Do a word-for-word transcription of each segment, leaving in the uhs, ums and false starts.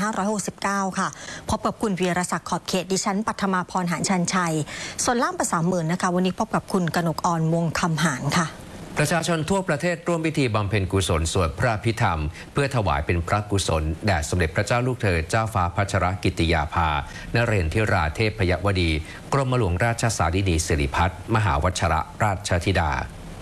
ห้าร้อยหกสิบเก้า ค่ะพบกับคุณวีรศักดิ์ขอบเขตดิฉันปัทมาพรหานชันชัยส่วนล่ามภาษาหมื่นนะคะวันนี้พบกับคุณกนกอ่อนวงคำหานค่ะประชาชนทั่วประเทศร่วมพิธีบำเพ็ญกุศลสวดพระอภิธรรมเพื่อถวายเป็นพระกุศลแด่สมเด็จพระเจ้าลูกเธอเจ้าฟ้าพัชรกิติยาภานเรนทิราเทพยวดีกรมหลวงราชสารินีสิริพัฒน์มหาวชรราชธิดา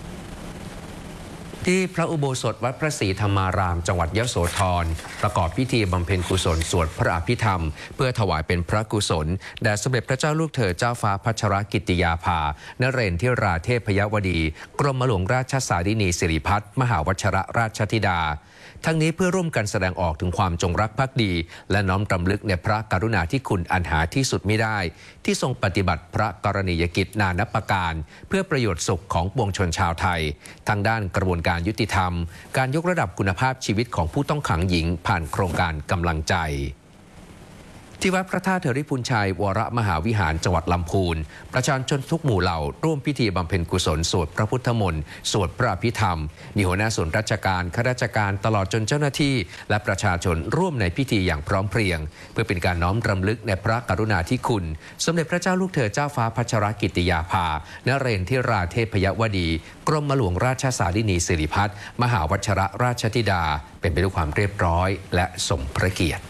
ที่พระอุโบสถวัดพระศรีธรรมารามจังหวัดยโสธรประกอบพิธีบำเพ็ญกุศลสวดพระอภิธรรมเพื่อถวายเป็นพระกุศลแด่สมเด็จพระเจ้าลูกเธอเจ้าฟ้าพัชรกิติยาภานเรนทิราเทพยวดีกรมหลวงราชสารินีสิริพัฒน์มหาวชรราชธิดาทั้งนี้เพื่อร่วมกันแสดงออกถึงความจงรักภักดีและน้อมรำลึกในพระกรุณาธิคุณอันหาที่สุดมิได้ที่ทรงปฏิบัติพระกรณียกิจนานับประการเพื่อประโยชน์สุขของปวงชนชาวไทยทางด้านกระบวนการยุติธรรมการยกระดับคุณภาพชีวิตของผู้ต้องขังหญิงผ่านโครงการกำลังใจที่วัดพระธาตุเถริพุนชัยวรมหาวิหารจังหวัดลำพูนประชาชนทุกหมู่เหล่าร่วมพิธีบำเพ็ญกุศลสวดพระพุทธมนต์สวดพระอภิธรรมมีหัวหน้าส่วนราชการข้าราชการตลอดจนเจ้าหน้าที่และประชาชนร่วมในพิธีอย่างพร้อมเพรียงเพื่อเป็นการน้อมรำลึกในพระกรุณาธิคุณสมเด็จพระเจ้าลูกเธอเจ้าฟ้าพัชรกิติยาภานเรนทิราเทพยวดีกรมหลวงราชสารินีสิริพัฒน์มหาวชรราชธิดาเป็นไปด้วยความเรียบร้อยและสมพระเกียรติ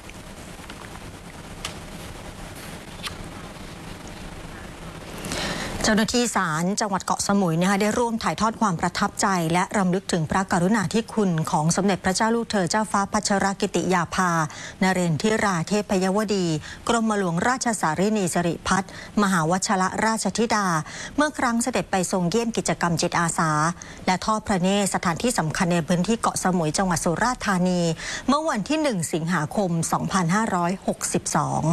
เจ้าหน้าที่ศาลจังหวัดเกาะสมุยนะคะได้ร่วมถ่ายทอดความประทับใจและรำลึกถึงพระกรุณาธิคุณของสมเด็จพระเจ้าลูกเธอเจ้าฟ้าพัชรกิติยาภานเรนทิราเทพยวดีกรมหลวงราชสารินีสิริพัฒน์มหาวชรราชธิดาเมื่อครั้งเสด็จไปทรงเยี่ยมกิจกรรมจิตอาสาและทอดพระเนตรสถานที่สำคัญในพื้นที่เกาะสมุยจังหวัดสุราษฎร์ธานีเมื่อวันที่หนึ่งสิงหาคมสองพันห้าร้อยหกสิบสอง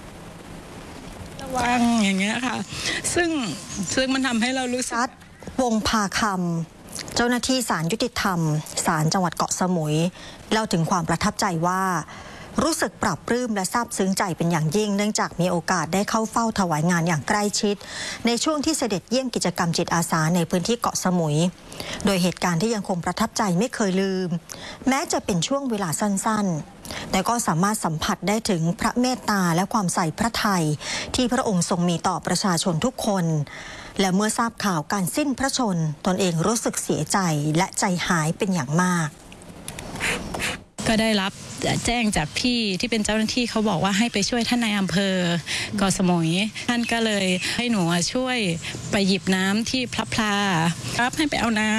วางอย่างเงี้ยค่ะซึ่งซึ่งมันทำให้เรารู้สึกวงพาคำเจ้าหน้าที่ศาลยุติธรรมศาลจังหวัดเกาะสมุยเล่าถึงความประทับใจว่ารู้สึกปรับปลื้มและซาบซึ้งใจเป็นอย่างยิ่งเนื่องจากมีโอกาสได้เข้าเฝ้าถวายงานอย่างใกล้ชิดในช่วงที่เสด็จเยี่ยมกิจกรรมจิตอาสาในพื้นที่เกาะสมุยโดยเหตุการณ์ที่ยังคงประทับใจไม่เคยลืมแม้จะเป็นช่วงเวลาสั้นๆแต่ก็สามารถสัมผัสได้ถึงพระเมตตาและความใส่พระทัยที่พระองค์ทรงมีต่อประชาชนทุกคนและเมื่อทราบข่าวการสิ้นพระชนม์ตนเองรู้สึกเสียใจและใจหายเป็นอย่างมากก็ได้รับแจ้งจากพี่ที่เป็นเจ้าหน้าที่เขาบอกว่าให้ไปช่วยท่านนายอำเภอเกาะสมุยท่านก็เลยให้หนูช่วยไปหยิบน้ำที่พระพลารับให้ไปเอาน้ำ